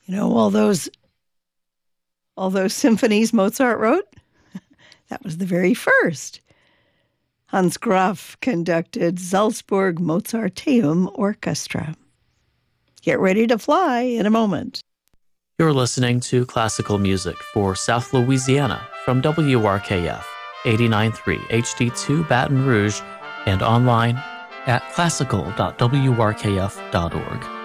All those symphonies Mozart wrote, that was the very first. Hans Graf conducted Salzburg Mozarteum Orchestra. Get ready to fly in a moment. You're listening to classical music for South Louisiana from WRKF 89.3 HD2 Baton Rouge and online at classical.wrkf.org.